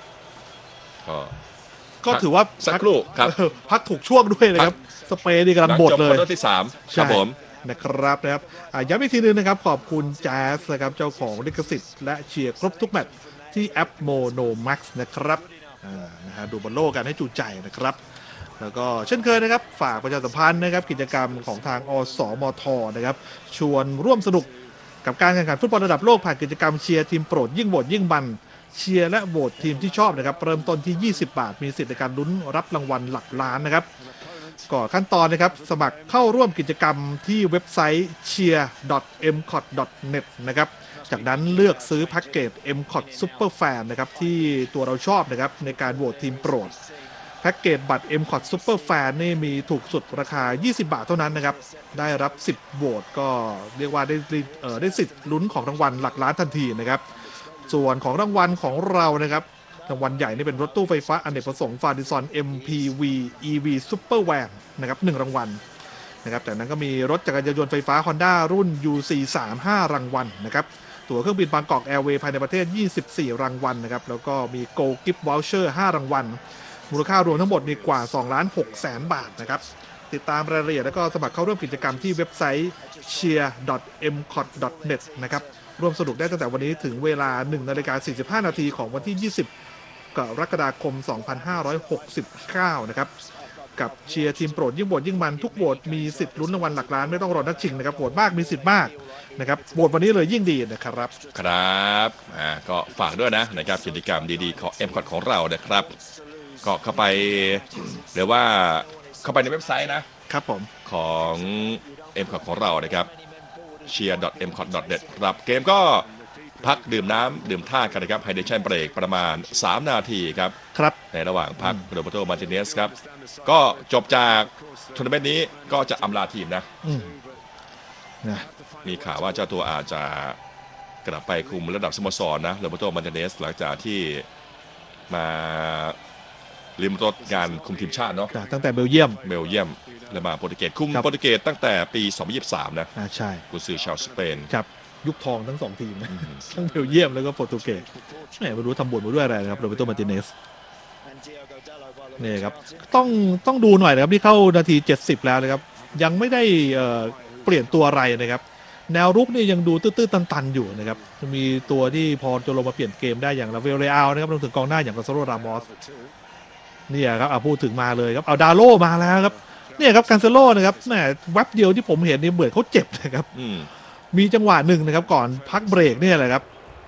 ก็ถือว่าสักครู่ครับพักถูกช่วงด้วยนะครับสเปนนี่กำลังบดเลยที่สามครับผมนะครับนะครับย้ำอีกทีนึงนะครับขอบคุณแจ๊สนะครับเจ้าของลิขสิทธิ์และเชียร์ครบทุกแมตช์ที่แอปโมโนแม็กซ์นะครับนะฮะดูบอลโลกกันให้จุใจนะครับแล้วก็เช่นเคยนะครับฝากประชาสัมพันธ์นะครับกิจกรรมของทางอสมทนะครับชวนร่วมสนุกกับการแข่งขันฟุตบอลระดับโลกผ่านกิจกรรมเชียร์ทีมโปรดยิ่งโหวตยิ่งมันเชียร์และโหวตทีมที่ชอบนะครับเริ่มต้นที่ยี่สิบบาทมีสิทธิ์ในการลุ้นรับรางวัลหลักล้านนะครับก่อขั้นตอนนะครับสมัครเข้าร่วมกิจกรรมที่เว็บไซต์ เชียร์ ดอท เอ็ม คอท ดอท เน็ต นะครับจากนั้นเลือกซื้อแพ็กเกจ เอ็ม คอท Super Fan นะครับที่ตัวเราชอบนะครับในการโหวตทีมโปรดแพ็กเกจบัตร เอ็ม คอท Super Fan นี่มีถูกสุดราคายี่สิบบาทเท่านั้นนะครับได้รับสิบโหวตก็เรียกว่าได้เอ่อได้สิทธิ์ลุ้นของรางวัลหลักล้านทันทีนะครับส่วนของรางวัลของเรานะครับรางวัลใหญ่นี่เป็นรถตู้ไฟฟ้าอเนกประสงค์ฟาร์ดิซอน เอ็ม พี วี อี วี Super Van นะครับหนึ่งรางวัลนะครับจากนั้นก็มีรถจักรยานยนต์ไฟฟ้า Honda รุ่น ยู ซี สาม ห้ารางวัลนะครับตั๋วเครื่องบินบางกอกแอร์เวย์ภายในประเทศยี่สิบสี่รางวัลนะครับแล้วก็มี Go Gift Voucher ห้ารางวัลมูลค่ารวมทั้งหมดมีกว่า สองล้านหกแสน บาทนะครับติดตามรายละเอียดแล้วก็สมัครเข้าร่วมกิจกรรมที่เว็บไซต์ เชียร์ ดอท เอ็ม คอท ดอท เน็ต นะครับร่วมสนุกได้ตั้งแต่วันนี้ถึงเวลา หนึ่งนาฬิกาสี่สิบห้านาทีของวันที่ยี่สิบกรกฎาคมสองพันห้าร้อยหกสิบเก้านะครับกับเชียร์ทีมโปรดยิ่งโหวตยิ่งมันทุกโหวตมีสิทธิ์ลุ้นรางวัลหลักล้านไม่ต้องรอนัดชิงนะครับโหวตมากมีสิทธิ์มากนะครับโหวตวันนี้เลยยิ่งดีนะครับครับอ่าก็ฝากด้วยนะนะครับกิจกรรมดีๆของ เอ็ม คอท ของเรานะครับก็เข้าไปหรือว่าเข้าไปในเว็บไซต์นะครับผมของ เอ็ม คอท ของเรานะครับเชียร์ ดอท เอ็ม คอท ดอท เน็ต ครับเกมก็พักดื่มน้ำดื่มท่ากันนะครับไฮเดรชั่นเบรกประมาณสามนาทีครับครับในระหว่างพักโรเบโต มาร์ติเนสครับก็จบจากทัวร์นาเมนต์นี้ก็จะอำลาทีมนะนะมีข่าวว่าเจ้าตัวอาจจะกลับไปคุมระดับสโมสรนะโรเบโต มาร์ติเนสหลังจากที่มาริมรถงานคุมทีมชาติเนาะตั้งแต่เบลเยียมเบลเยียมและมาโปรตุเกสคุมโปรตุเกสตั้งแต่ปีสองพันยี่สิบสามนะอ่าใช่กุนซือชาวสเปนครับยุคทองทั้งสองทีมทั้งเบลเยียมแล้วก็โปรตุเกสแหมไม่รู้ทำบุญมาด้วยอะไรนะครับโรเบโต มาร์ติเนสนี่ครับต้องต้องดูหน่อยนะครับที่เข้านาทีเจ็ดสิบแล้วนะครับยังไม่ได้เอ่อเปลี่ยนตัวอะไรนะครับแนวรุกนี่ยังดูตื้อๆตันๆอยู่นะครับมีตัวที่พอจะลงมาเปลี่ยนเกมได้อย่างลาเวลเลอานะครับรวมถึงกองหน้าอย่างกาซาโล รามอสเนี่ยครับเอาพูดถึงมาเลยครับเอาดาโลมาแล้วครับเนี่ยครับกันเซโลนะครับแหมแวบเดียวที่ผมเห็นนี่เหมือนเขาเจ็บนะครับมีจังหวะหนึ่งนะครับก่อนพักเบรกเนี่ยแหละครับ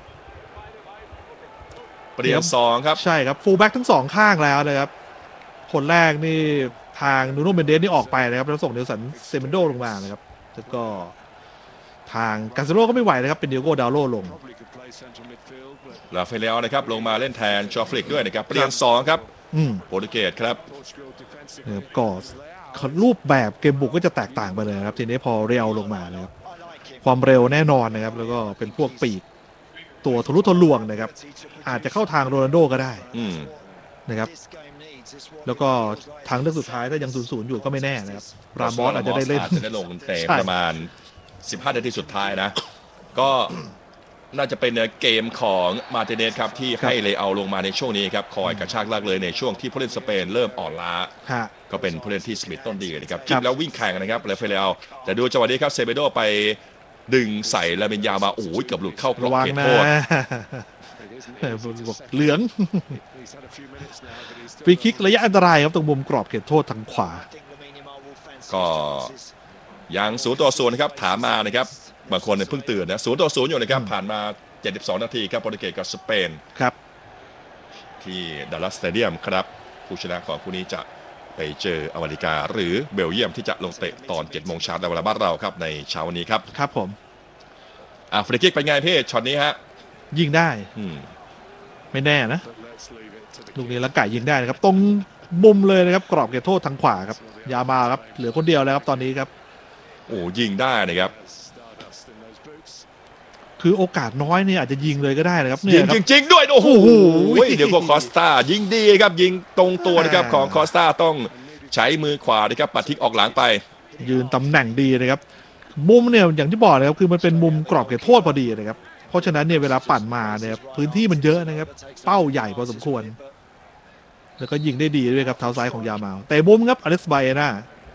เปลี่ยนสองครับใช่ครับฟูลแบ็กทั้งสองข้างแล้วนะครับคนแรกนี่ทางนูโน่ เมนเดสนี่ออกไปนะครับแล้วส่งเนลสัน เซเมนโดลงมานะครับแล้วก็ทางกันเซโลก็ไม่ไหวนะครับเป็นเดียโก้ ดาวโลลงลาเฟเลลนะครับลงมาเล่นแทนชอฟลิกด้วยนะครับเปลี่ยนสองครับโปรตุเกสครับก็รูปแบบเกมบุกก็จะแตกต่างไปเลยครับทีนี้พอเรียวลงมานะครับความเร็วแน่นอนนะครับแล้วก็เป็นพวกปีกตัวทะลุทะลวงนะครับอาจจะเข้าทางโรนัลโดก็ได้นะครับแล้วก็ทางเลือกสุดท้ายถ้ายังศูนย์ศูนย์อยู่ก็ไม่แน่นะครับรามอสอาจจะได้เล่นอาจจะได้ลงเตะประมาณสิบห้านาทีสุดท้ายนะก็น่าจะเป็นเกมของมาร์ติเนสครับที่ให้เลเอาลงมาในช่วงนี้ครับคอยกระชากลากเลยในช่วงที่ผู้เล่นสเปนเริ่มอ่อนล้าก็เป็นผู้เล่นที่สมิธต้นดีนะครับจิ้มแล้ววิ่งแข่งนะครับเลเฟเลเอาแต่ดูจังหวะนี้ครับเซเบโดไปดึงใส่ลาเมนยามาโอ้ยเกือบหลุดเข้ากรอบเขตโทษเหลืองฟรีคิกระยะอันตรายครับตรงมุมกรอบเขตโทษทางขวาก็ยังศูนย์ต่อศูนย์นะครับถามมานะครับบางคนเนี่ยเพิ่งตื่นนะศูนย์ต่อศูนย์อยู่นะครับผ่านมาเจ็ดสิบสองนาทีครับโปรตุเกสกับสเปนครับที่ดัลลัสสเตเดียมครับผู้ชนะของคู่นี้จะไปเจออเมริกาหรือเบลเยียมที่จะลงเตะตอนเจ็ดโมงเช้าในเวลาบ้านเราครับในเช้าวันนี้ครับครับผมอ่ะฟรีคิกเป็นไงพี่ช็อตนี้ฮะยิงได้ไม่แน่นะลูกนี้ละไก่ยิงได้นะครับตรงมุมเลยนะครับกรอบเขตโทษทางขวาครับยามาครับเหลือคนเดียวแล้วครับตอนนี้ครับโอ้ยิงได้นะครับคือโอกาสน้อยเนี่ยอาจจะยิงเลยก็ได้นะครับยิงจริงๆด้วยโอ้โหเดี๋ยวก็คอสตายิงดีครับยิงตรงตัวนะครับของคอสตาต้องใช้มือขวานะครับปัดทิ้งออกหลังไปยืนตำแหน่งดีนะครับมุมเนี่ยอย่างที่บอกนะครับคือมันเป็นมุมกรอบเขตโทษพอดีนะครับเพราะฉะนั้นเนี่ยเวลาปั่นมาเนี่ยพื้นที่มันเยอะนะครับเป้าใหญ่พอสมควรแล้วก็ยิงได้ดีด้วยครับเท้าซ้ายของยามาแต่มุมครับอเล็กซ์ไบเอน่า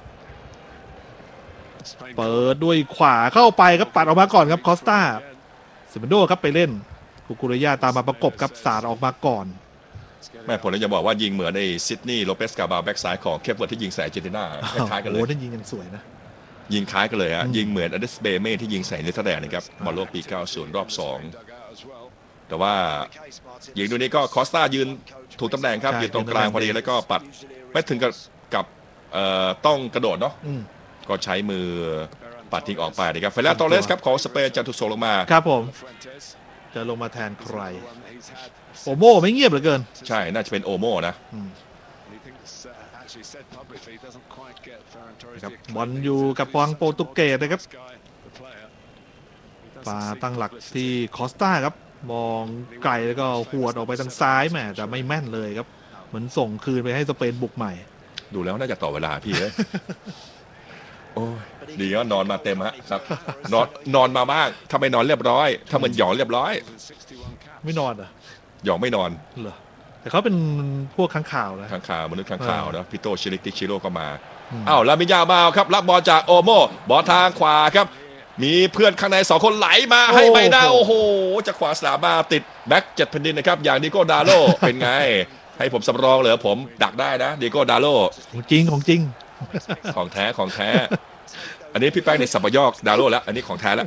เปิดด้วยขวาเข้าไปครับปัดออกมาก่อนครับคอสตาเซเมนโดครับไปเล่นกุกุเรย่าตามมาประกบครับสาดออกมาก่อนแม่ผมเลยจะบอกว่ายิงเหมือนในซิดนีย์โลเปสกาบาแบ็กซ้ายของเคปเวิร์ดที่ยิงใส่อาร์เจนตินาคล้ายกันเลยโอ้นั่นยิงกันสวยนะยิงคล้ายกันเลยฮะยิงเหมือนอเดสเบเม่ที่ยิงใส่เนเธอร์แลนด์นะครับบอลโลกปีเก้าสิบรอบสองแต่ว่ายิงดูนี้ก็คอสตายืนถูกตำแหน่งครับยืนตรงกลางพอดีแล้วก็ปัดไม่ถึงกับกับต้องกระโดดเนาะก็ใช้มือปัดทิ้งออกไปนะครับเฟรนโตเลสครับของสเปนจะถูกส่งลงมาครับผมจะลงมาแทนใครโอโมไม่เงียบเหลือเกินใช่น่าจะเป็นโอโมนะบอลอยู่กับฟองโปรตุเกสนะครับปาตั้งหลักที่คอสตาครับมองไกลแล้วก็หวดออกไปทางซ้ายแหมแต่ไม่แม่นเลยครับเหมือนส่งคืนไปให้สเปนบุกใหม่ดูแล้วน่าจะต่อเวลาพี่เลยโอ้ยดีก็นอนมาเต็มฮะครับนอนนอนมาบ้างถ้าไม่นอนเรียบร้อยถ้ามันหยองเรียบร้อยไม่นอนอ่ะหยองไม่นอนเหรอแต่เขาเป็นพวกข้างข่าวนะข้างข่าวมนุษย์ข้างข่าวนะพิโตชิลิติชิโร่ก็มาอ้าวลามิยาบาวครับรับบอลจากโอโมบอลทางขวาครับมีเพื่อนข้างในสองคนไหลมาให้ใบหน้าโอ้โหจะขวาสนามมาติดแบ็กเจ็ดแผ่นดินนะครับอย่างดิโก้ดาโลเป็นไงให้ผมสำรองเหรอผมดักได้นะดิโก้ดาโลของจริงของจริงของแท้ของแท้อันนี้พี่แป้งในสับปะยอกดาโลแล้วอันนี้ของแท้แล้ว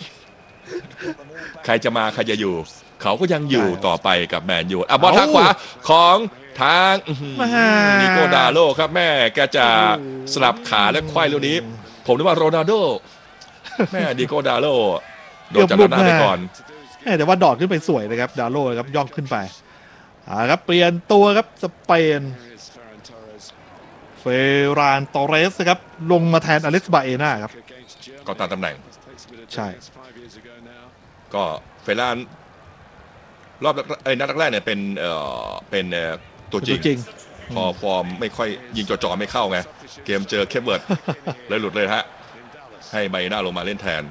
ใครจะมาใครจะอยู่เขาก็ยังอยู่ต่อไปกับแมนยูอ่ะบอลทางขวาของทางดิโก้ดาโลครับแม่แกจะสลับขาและไขว้ลูกนี้ผมนึกว่าโรนัลโดแม่ดิโก้ดาโลโดนจับหน้าไปก่อนแต่ว่าดอดขึ้นไปสวยนะครับดาโลครับย่องขึ้นไปอ่าครับเปลี่ยนตัวครับสเปนเฟรานตอเรสครับลงมาแทนอเล็กซ์บาเอน่าครับก็ตามตำแหน่งใช่ก็เฟรานรอบไอ้นัดแรกเนี่ยเป็นเอ่อเป็นตัวจริงพอฟอร์มไม่ค่อยยิงจ่อๆไม่เข้าไงเกมเจอเคปเวิร์ดเลยหลุดเลยฮะให้ไบน่าลงมาเล่นแทน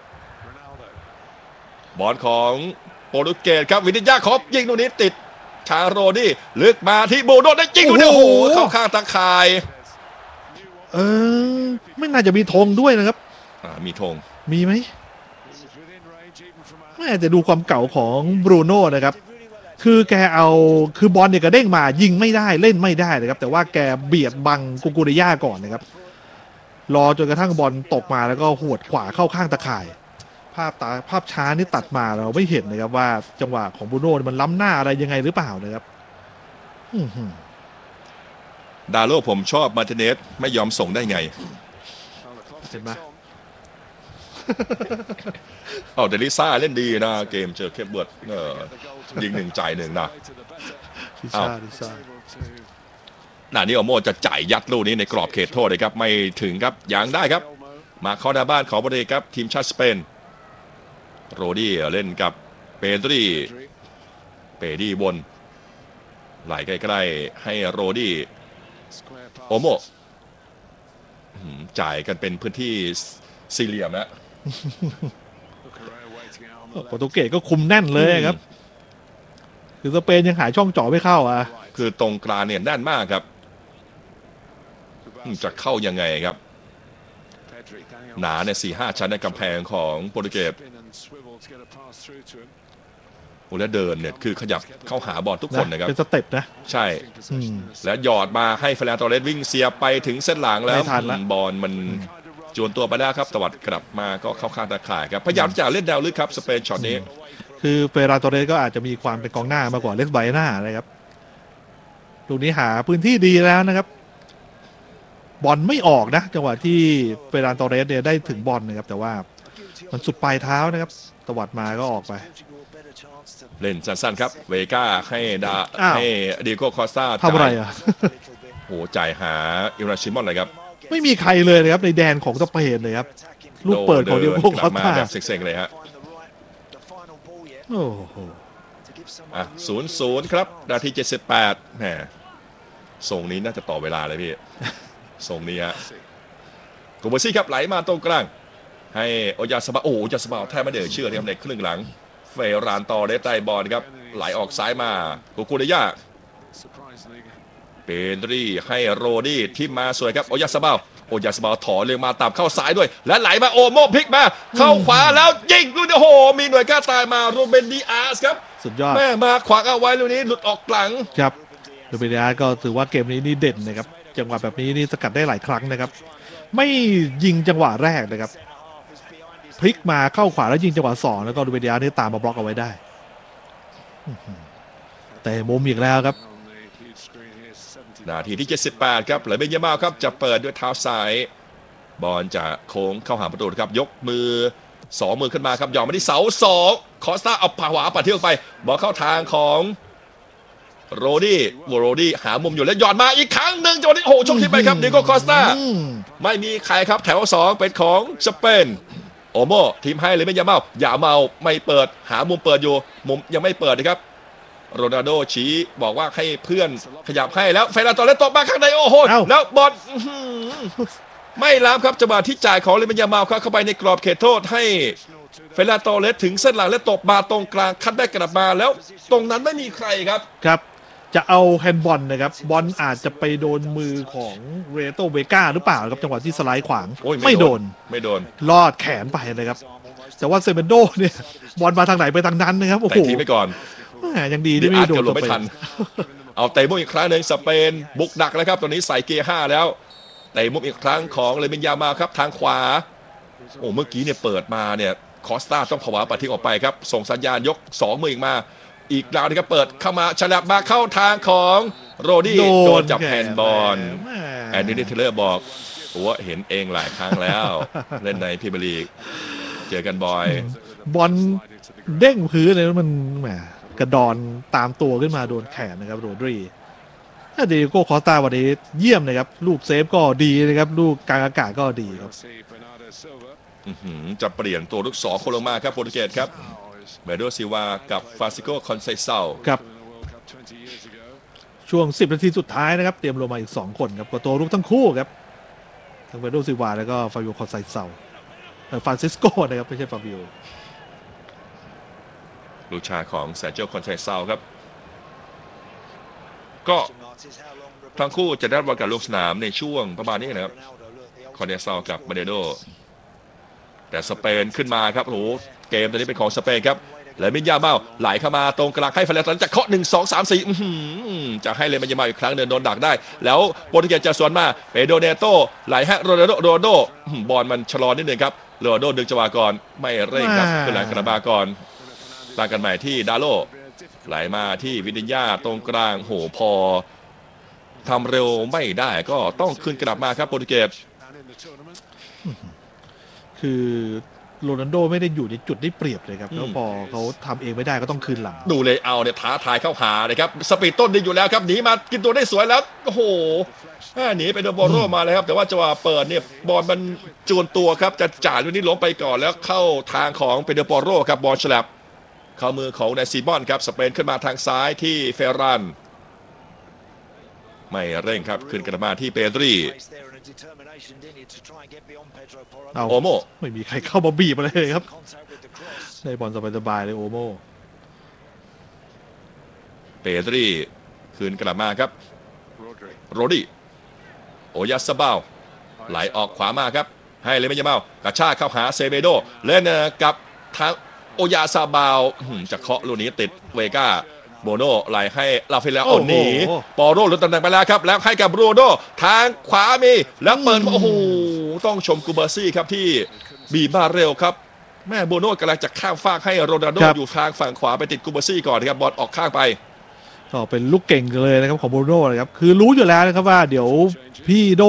บอลของโปรตุเกสครับวินิจญาครบยิงตรงนี้ติดชาโรดี้ลึกมาที่โบโดได้จริงด้วยโอ้โหเข้าข้างตะข่ายเออไม่น่าจะมีธงด้วยนะครับอ่ามีธงมีไหมไม่แต่ดูความเก่าของบรูโน่นะครับคือแกเอาคือบอลเนี่ยกระเด้งมายิงไม่ได้เล่นไม่ได้นะครับแต่ว่าแกเบียดบังกุกุเรย่าก่อนนะครับรอจนกระทั่งบอลตกมาแล้วก็หวดขวาเข้าข้างตะข่ายภาพตาภาพช้านี่ตัดมาเราไม่เห็นนะครับว่าจังหวะของบรูโน่มันล้ำหน้าอะไรยังไงหรือเปล่านะครับดาโลผมชอบมาร์ติเนสไม่ยอมส่งได้ไงเห็นไหมเอาเดลิซ่าเล่นดีนะเกมเจอเคปเวิร์ดยิงหนึ่งจ่ายหนึ่งนะอ้าวน่านี่โอโมจะจ่ายยัดลูกนี้ในกรอบเขตโทษเลยครับไม่ถึงครับยังได้ครับมาเข้าหน้าบ้านของบริครับทีมชาติสเปนโรดี้เล่นกับเปโตรีเปดี้บนไหลใกล้ๆให้โรดี้โอโมจ่ายกันเป็นพื้นที่สี่เหลี่ยมนะโปรตุเกสก็คุมแน่นเลยครับคือสเปนยังหาช่องเจาะไม่เข้าอ่ะคือตรงกลางเนี่ยแน่นมากครับจะเข้ายังไงครับหนาเนี่ยสี่ห้าชั้นในกำแพงของโปรตุเกสโอ้แล้วเดินเนี่ยคือขยับเข้าหาบอลทุกคนนะครับเป็นสเต็ปนะใช่แล้วหยอดมาให้เฟรนโตเรสวิ่งเสียไปถึงเส้นหลังแล้วบอลมันจวนตัวไปได้ครับตวัดกลับมาก็เข้าข้างตาข่ายครับพยายามจะเล่นแนวลึกครับสเปนช็อตนี้คือเฟรนโตเรสก็อาจจะมีความเป็นกองหน้ามากกว่าเลสไบน่านะครับลูกนี้หาพื้นที่ดีแล้วนะครับบอลไม่ออกนะจังหวะที่เฟรนโตเรสเนี่ยได้ถึงบอลนะครับแต่ว่ามันสุดปลายเท้านะครับตวัดมาก็ออกไปเล่นสั้นๆครับเวก้าให้ดาให้ดิโก้คอสตาทำอะไรอ่ะโอ้จ่ายหาอิราชิมอนเลยครับไม่มีใครเลยนะครับในแดนของสเปนเลยครับลูกเปิดของดิโก้คอสตาแบบเซ็งๆเลยฮะโอ้โหอ่ะศูนย์ศูนย์ครับนาทีเจ็ดสิบแปดแหมส่งนี้น่าจะต่อเวลาเลยพี่ส่งนี้ฮะกูเบอร์ซี่ครับไหลมาตรงกลางให้โอยาสบาโอ้โอยาสบาแทบไม่เดือดเชื่อในครึ่งหลังเฟรานต่อได้ใต้บอลครับไหลออกซ้ายมากูกูเดียเปนรีให้โรดี้ทิมมาสวยครับโอยาสบาโอยาสบาถอนเรียงมาตามเข้าซ้ายด้วยและไหลมาโอโมพลิกมาเข้าขวาแล้วยิงลูกโอ้โหมีหน่วยกล้าตายมาโรเบนดิอาสครับสุดยอดแม่มาขวางเอาไว้ลูกนี้หลุดออกหลังครับโรเบนดิอาสก็ถือว่าเกมนี้นี่เด่นนะครับจังหวะแบบนี้นี่สกัดได้หลายครั้งนะครับไม่ยิงจังหวะแรกนะครับพลิกมาเข้าขวาแล้วยิงจังหวะสองแล้วก็โรเบนดิอาสนี่ตามมาบล็อกเอาไว้ได้แต่มุมอีกแล้วครับนาทีที่เจ็ดสิบแปดครับเหลือเบนยามาครับจะเปิดด้วยเท้าซ้ายบอลจะโค้งเข้าหาประตูครับยกมือสองมือขึ้นมาครับหย่อนมาที่เสาสองคอสตาเอาผวาปัดเที่ยวไปบอลเข้าทางของโรดี้โรดี้หามุมอยู่แล้วหย่อนมาอีกครั้งหนึ่งจังหวะนี้โอ้โหชกทิศไปครับดิโก้คอสตาไม่มีใครครับแถวสองเป็นของสเปนโอโมทีมให้เลยไม่ยาเมาอย่าเมาไม่เปิดหามุมเปิดอยู่มุมยังไม่เปิดนะครับโรนัลโดชี้บอกว่าให้เพื่อนขยับให้แล้วเฟรนโตเรสตบมาข้างในโอ้โหแล้วบอลไม่ล้ำครับจังหวะที่จ่ายของเลเมนยามาเข้าไปในกรอบเขตโทษให้เฟรนโตเรสถึงเส้นหลังและตบมาตรงกลางคัดแบ็กกลับมาแล้วตรงนั้นไม่มีใครครับครับจะเอาแฮนด์บอลนะครับบอลอาจจะไปโดนมือของเรโตเวก้าหรือเปล่าครับจังหวะที่สไลด์ขวางไม่โดนไม่โดนลอดแขนไปเลยครับแต่ว่าเซเมนโดเนี่ยบอลมาทางไหนไปทางนั้นนะครับโอ้โหแต่ทีไปก่อนยังดีที่ไม่โดนไม่ทันเอาเตะมุมอีกครั้งหนึ่งสเปนบุกหนักแล้วครับตอนนี้ใส่เกียร์ห้าแล้วเตะมุมอีกครั้งของเลมินยามาครับทางขวาโอ้เมื่อกี้เนี่ยเปิดมาเนี่ยคอสตาต้องผวาปัดทิ้งออกไปครับส่งสัญญาณยกสองมืออีกมาอีกดาวนะครับเปิดเข้ามาฉลับมาเข้าทางของโรดี้โดนจับแฮนด์บอลแอนดี้เทเลอร์บอกว่าเห็นเองหลายครั้งแล้วเล่นในพรีเมียร์ลีกเจอกันบ่อยบอลเด้งพื้นเลยมันแหมกระดอนตามตัวขึ้นมาโดนแขนนะครับโรดรีถ้าดิโก้คอสตาวันนี้เยี่ยมนะครับลูกเซฟก็ดีนะครับลูกกลางอากาศก็ดีครับจะเปลี่ยนตัวลูกศรคนลงมาครับโปรตุเกสครับเบโดซิวากับฟาซิโกคอนไซเซาครับช่วงสิบนาทีสุดท้ายนะครับเตรียมลงมาอีกสองคนครับตัวลูกทั้งคู่ครับทั้งเบโดซิวาแล้วก็ฟาบิโอคอนไซเซาฟรานซิสโกนะครับไม่ใช่ฟาบิโอลูกชายของเซอร์จิโอ คอนไซเซาครับก็ทั้งคู่จะได้บอลกับลูกสนามในช่วงประมาณนี้นะครับคอนไซเซากับเบโดแต่สเปนขึ้นมาครับโอ้โหเกมตอนนี้เป็นของสเปนครับและมินยาเมาไหลเข้ามาตรงกลางให้เฟรนโตเรสจะเคาะหนึ่งสองสามสี่จะให้เลมินยาเมาอีกครั้งเดินโดนดักได้แล้วโปรตุเกสจะสวนมาเปโดเนโตไหลให้โรนัลโดโรนัลโดบอลมันชะลอนิดนึงครับโรนัลโดดึงจังหวะก่อนไม่เร่งครับขึ้นหลังกระบาก่อนต่างกันใหม่ที่ดาโลไหลมาที่วินิญญาตรงกลางโหพอทำเร็วไม่ได้ก็ต้องขึ้นกลับมาครับโปรตุเกสคือโรนัลโดไม่ได้อยู่ในจุดได้เปรียบเลยครับแล้วพอเขาทำเองไม่ได้ก็ต้องคืนหลังดูเลยเอาเนี่ยท้าทายเข้าหาเลยครับสปีดต้นดีอยู่แล้วครับหนีมากินตัวได้สวยแล้วโอ้โหหนีไปโดนบอลโรมาเลยครับแต่ว่าจังหวะเปิดเนี่ยบอลมันจวนตัวครับจะจ่ายลูกนี้ล้มไปก่อนแล้วเข้าทางของเปโดโปโรครับบอลฉลับเข้ามือของนายซีบอนครับสเปนขึ้นมาทางซ้ายที่เฟรันไม่เร่งครับขึ้นกระมาที่เปดรีเอาโอโมไม่มีใครเข้ามาบีบอะไรเลยครับได้บอลสบายๆเลยโอโมเปดรีคืนกลับมาครับโรดี้โอยาซาบาวไหลออกขวามาครับให้เลเมยาเมากระชากเข้าหาเซเบโดเล่นกับทางโอยาซาบาวจะเคาะลูกนี้ติดเวก้าโบโนไหลให้ลาเฟลาโอหนีปอโรลดตำแหน่งไปแล้วครับแล้วให้กับบรูโนทางขวามีแล้วเปิดโอ้โหต้องชมกูเบอร์ซี่ครับที่บีบมาเร็วครับแม่โบโนกำลังจะข้ามฟากให้โรนัลโดอยู่ทางฝั่งขวาไปติดกูเบอร์ซี่ก่อนนะครับบอลออกข้างไปก็เป็นลูกเก่งเลยนะครับของโบโน่นะครับคือรู้อยู่แล้วนะครับว่าเดี๋ยวพี่โด